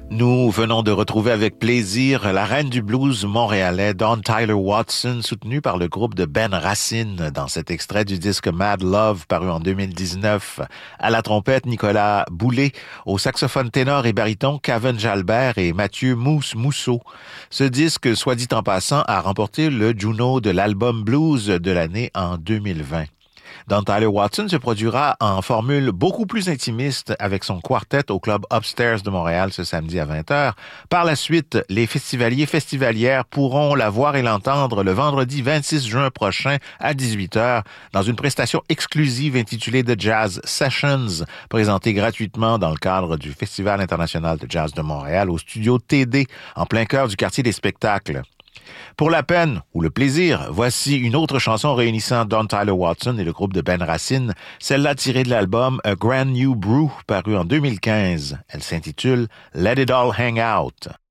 Nous venons de retrouver avec plaisir la reine du blues montréalais Dawn Tyler Watson, soutenue par le groupe de Ben Racine dans cet extrait du disque Mad Love paru en 2019. À la trompette, Nicolas Boulay, au saxophone ténor et baryton, Kevin Jalbert et Mathieu Mousseau. Ce disque, soit dit en passant, a remporté le Juno de l'album blues de l'année en 2020. Dawn Tyler Watson se produira en formule beaucoup plus intimiste avec son quartet au club Upstairs de Montréal ce samedi à 20h. Par la suite, les festivalières pourront la voir et l'entendre le vendredi 26 juin prochain à 18h dans une prestation exclusive intitulée The Jazz Sessions, présentée gratuitement dans le cadre du Festival international de jazz de Montréal au studio TD, en plein cœur du quartier des spectacles. Pour la peine ou le plaisir, voici une autre chanson réunissant Dawn Tyler Watson et le groupe de Ben Racine, celle-là tirée de l'album A Grand New Brew paru en 2015. Elle s'intitule Let It All Hang Out.